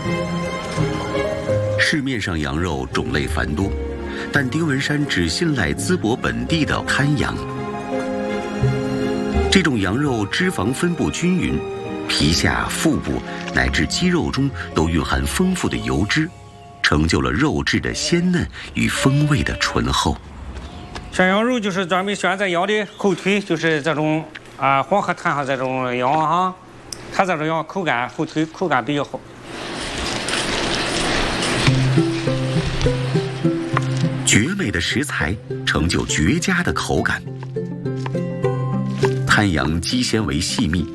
市面上羊肉种类繁多，但丁文山只信赖淄博本地的滩羊。这种羊肉脂肪分布均匀，皮下、腹部乃至肌肉中都蕴含丰富的油脂，成就了肉质的鲜嫩与风味的醇厚。 山羊肉就是专门选择羊的后腿，就是这种黄河滩上这种羊哈，它这种羊口感后腿口感比较好。 绝美的食材成就绝佳的口感。滩羊肌纤维细密，